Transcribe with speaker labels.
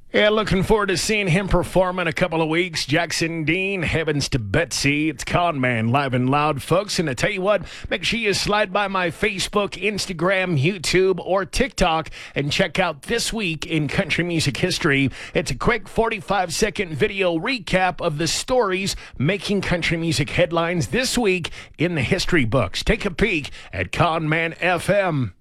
Speaker 1: Yeah, looking forward to seeing him perform in a couple of weeks. Jackson Dean, Heavens to Betsy. It's Con Man live and loud, folks. And I tell you what, make sure you slide by my Facebook, Instagram, YouTube, or TikTok and check out This Week in Country Music History. It's a quick 45-second video recap of the stories making country music headlines this week in the history books. Take a peek at Con Man FM.